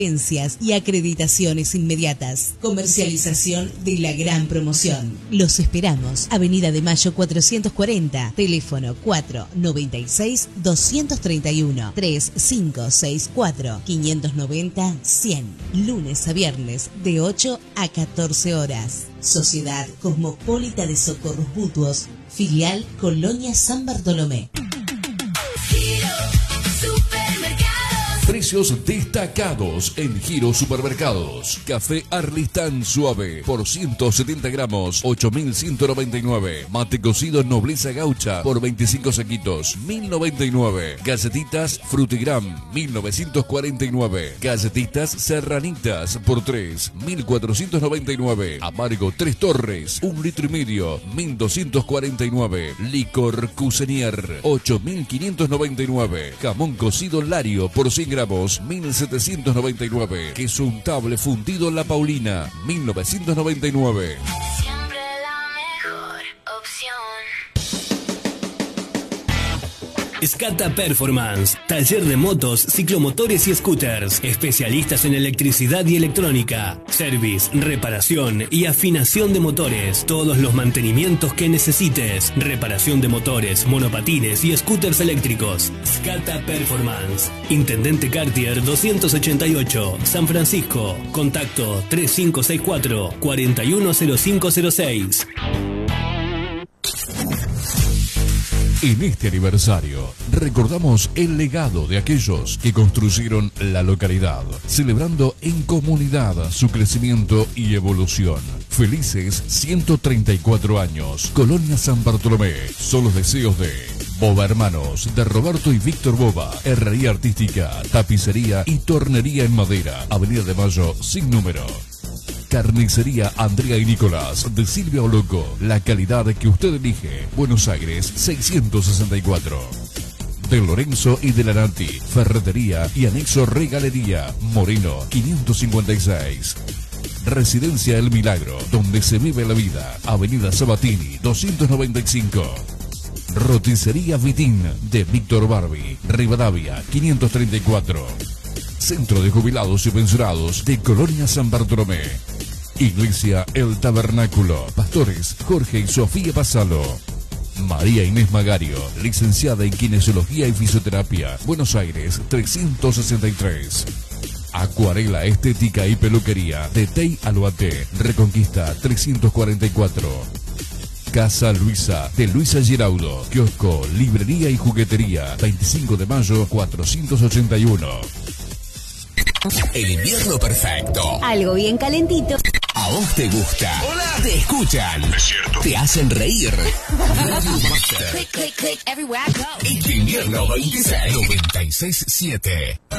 y acreditaciones inmediatas. Comercialización de la gran promoción. Los esperamos. Avenida de Mayo 440. Teléfono 496-231. 3564-590-100. Lunes a viernes de 8 a 14 horas. Sociedad Cosmopolita de Socorros Mutuos. Filial Colonia San Bartolomé. Precios destacados en Giro Supermercados. Café Arlistán Suave por 170 gramos, 8.199. Mate cocido Nobleza Gaucha por 25 sequitos, 1.099. Galletitas Frutigram, 1.949. Galletitas Serranitas por 3, 1.499. Amargo 3 Torres, 1,5 litros, 1.249. Licor Cusenier, 8.599. Jamón cocido Lario por 100 gramos, 1.799. Queso untable fundido La Paulina, 1.999. Siempre la mejor opción. Scata Performance, taller de motos, ciclomotores y scooters, especialistas en electricidad y electrónica, service, reparación y afinación de motores, todos los mantenimientos que necesites, reparación de motores, monopatines y scooters eléctricos. Scata Performance, Intendente Cartier 288, San Francisco, contacto 3564-410506. En este aniversario, recordamos el legado de aquellos que construyeron la localidad, celebrando en comunidad su crecimiento y evolución. Felices 134 años, Colonia San Bartolomé. Son los deseos de Boba Hermanos, de Roberto y Víctor Boba. Herrería artística, tapicería y tornería en madera. Avenida de Mayo, sin número. Carnicería Andrea y Nicolás de Silvia Oloco. La calidad que usted elige. Buenos Aires 664. De Lorenzo y de Lanati. Ferretería y anexo Regalería. Moreno 556. Residencia El Milagro, donde se vive la vida. Avenida Sabatini 295. Roticería Vitín de Víctor Barbie. Rivadavia 534. Centro de Jubilados y Pensionados de Colonia San Bartolomé. Iglesia El Tabernáculo. Pastores Jorge y Sofía Pasalo. María Inés Magario, licenciada en Kinesiología y Fisioterapia. Buenos Aires 363. Acuarela Estética y Peluquería de Tey Aloate. Reconquista 344. Casa Luisa de Luisa Giraudo. Kiosco, librería y juguetería. 25 de mayo 481. El invierno perfecto. Algo bien calentito. A vos te gusta. Hola. Te escuchan. Es cierto. Te hacen reír. Radio Master. Click, click, click, everywhere I go. Este invierno 96. 96.7.